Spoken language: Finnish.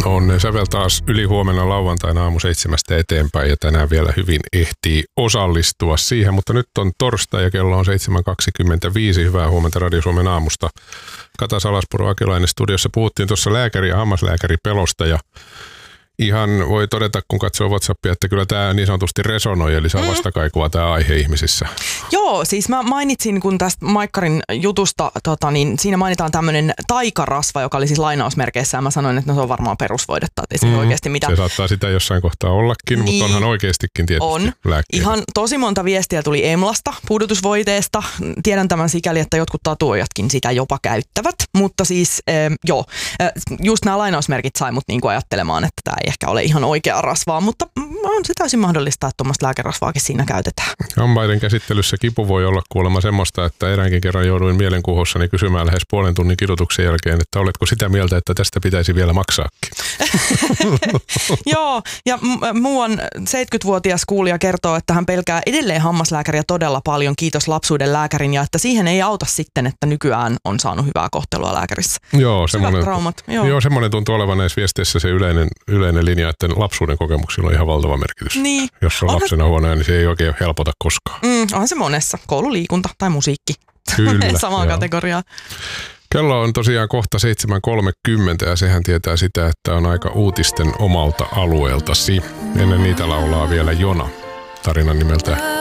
On ne sävel taas ylihuomenna lauantaina aamu 7 eteenpäin ja tänään vielä hyvin ehtii osallistua siihen, mutta nyt on torstai ja kello on 7.25. Hyvää huomenta Radio Suomen aamusta. Kata Salaspuro Akelainen studiossa. Puhuttiin tuossa lääkäri- ja hammaslääkäripelosta ja ihan voi todeta, kun katsoo WhatsAppia, että kyllä tämä niin sanotusti resonoi, eli saa vastakaikua tämä aihe ihmisissä. Joo, siis mä mainitsin, kun tästä Maikkarin jutusta, niin siinä mainitaan tämmöinen taikarasva, joka oli siis lainausmerkeissä, ja mä sanoin, että no, se on varmaan perusvoidetta, että ei se oikeasti mitään. Se saattaa sitä jossain kohtaa ollakin, niin, mutta onhan oikeastikin tietysti on lääkkeitä. Ihan tosi monta viestiä tuli Emlasta, puudutusvoiteesta. Tiedän tämän sikäli, että jotkut tatuojatkin sitä jopa käyttävät, mutta siis just nämä lainausmerkit sai mut niinku ajattelemaan, että tämä ei ehkä ole ihan oikea rasvaa, mutta on se täysin mahdollista, että tuommoista lääkerasvaakin siinä käytetään. Hampaiden käsittelyssä kipu voi olla kuulemma semmoista, että eräänkin kerran jouduin mielenkuhossani kysymään lähes puolen tunnin kidutuksen jälkeen, että oletko sitä mieltä, että tästä pitäisi vielä maksaakin? Joo, ja muuan 70-vuotias kuulija kertoo, että hän pelkää edelleen hammaslääkäriä todella paljon, kiitos lapsuuden lääkärin, ja että siihen ei auta sitten, että nykyään on saanut hyvää kohtelua lääkärissä. Joo, semmoinen tuntuu olevan näissä viesteissä se yleinen linja, että lapsuuden kokemuksilla on ihan valtava merkitys. Niin. Jos on lapsena huonoja, niin se ei oikein helpota koskaan. Onhan se monessa. Koululiikunta tai musiikki. Kyllä. Samaa kategoriaa. Kello on tosiaan kohta 7.30 ja sehän tietää sitä, että on aika uutisten omalta alueeltasi. Ennen niitä laulaa vielä Jona, tarinan nimeltä